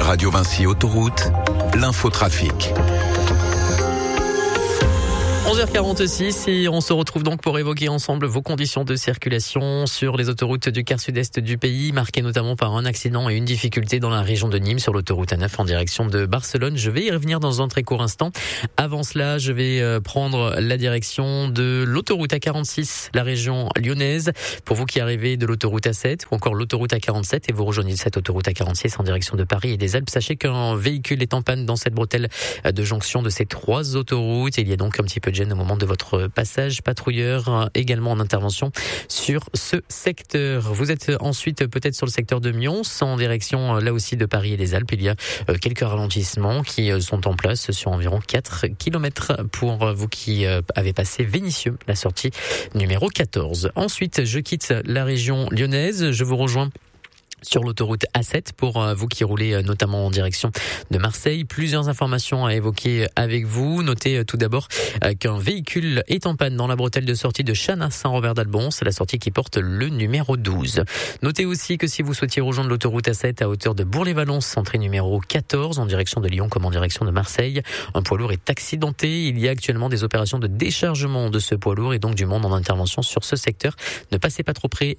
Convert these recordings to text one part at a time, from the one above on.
Radio Vinci Autoroute, l'infotrafic. 11h46 et on se retrouve donc pour évoquer ensemble vos conditions de circulation sur les autoroutes du quart sud-est du pays, marquées notamment par un accident et une difficulté dans la région de Nîmes sur l'autoroute A9 en direction de Barcelone. Je vais y revenir dans un très court instant. Avant cela, je vais prendre la direction de l'autoroute A46, la région lyonnaise. Pour vous qui arrivez de l'autoroute A7 ou encore l'autoroute A47 et vous rejoignez cette autoroute A46 en direction de Paris et des Alpes, sachez qu'un véhicule est en panne dans cette bretelle de jonction de ces trois autoroutes. Il y a donc un petit peu de gêne au moment de votre passage. Patrouilleur également en intervention sur ce secteur. Vous êtes ensuite peut-être sur le secteur de Mions en direction là aussi de Paris et des Alpes. Il y a quelques ralentissements qui sont en place sur environ 4 km pour vous qui avez passé Vénissieux, la sortie numéro 14. Ensuite, je quitte la région lyonnaise. Je vous rejoins sur l'autoroute A7 pour vous qui roulez notamment en direction de Marseille. Plusieurs informations à évoquer avec vous. Notez tout d'abord qu'un véhicule est en panne dans la bretelle de sortie de Channes à Saint-Robert-d'Albon. C'est la sortie qui porte le numéro 12. Notez aussi que si vous souhaitiez rejoindre l'autoroute A7 à hauteur de Bourg-les-Valences, entrée numéro 14 en direction de Lyon comme en direction de Marseille, un poids lourd est accidenté. Il y a actuellement des opérations de déchargement de ce poids lourd et donc du monde en intervention sur ce secteur. Ne passez pas trop près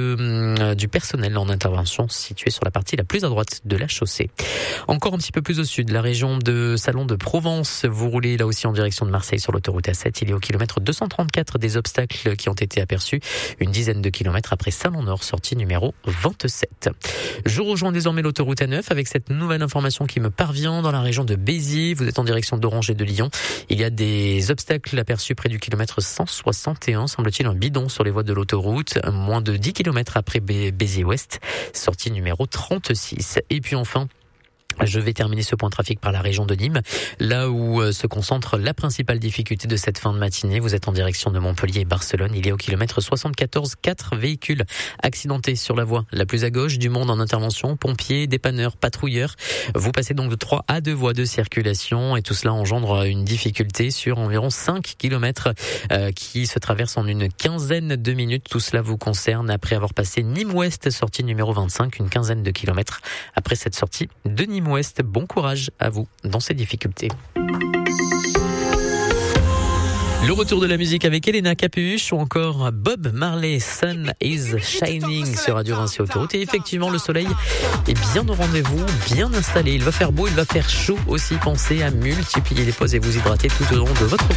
du personnel en intervention située sur la partie la plus à droite de la chaussée. Encore un petit peu plus au sud, la région de Salon de Provence. Vous roulez là aussi en direction de Marseille sur l'autoroute A7. Il est au kilomètre 234 des obstacles qui ont été aperçus. Une dizaine de kilomètres après Salon-Nord, sortie numéro 27. Je rejoins désormais l'autoroute A9 avec cette nouvelle information qui me parvient dans la région de Béziers. Vous êtes en direction d'Orange et de Lyon. Il y a des obstacles aperçus près du kilomètre 161. Semble-t-il un bidon sur les voies de l'autoroute. Moins de 10 kilomètres après Béziers-Ouest. Sortie numéro 36. Et puis enfin, je vais terminer ce point trafic par la région de Nîmes, là où se concentre la principale difficulté de cette fin de matinée. Vous êtes en direction de Montpellier et Barcelone. Il est au kilomètre 74, 4 véhicules accidentés sur la voie la plus à gauche, du monde en intervention, pompiers, dépanneurs, patrouilleurs. Vous passez donc de 3 à 2 voies de circulation et tout cela engendre une difficulté sur environ 5 kilomètres qui se traversent en une quinzaine de minutes. Tout cela vous concerne après avoir passé Nîmes-Ouest, sortie numéro 25, une quinzaine de kilomètres après cette sortie de Nîmes Ouest. Bon courage à vous dans ces difficultés. Le retour de la musique avec Elena Capuche ou encore Bob Marley, Sun is Shining sur Radio Vinci Autoroute. Et effectivement, le soleil est bien au rendez-vous, bien installé. Il va faire beau, il va faire chaud aussi. Pensez à multiplier les pauses et vous hydrater tout au long de votre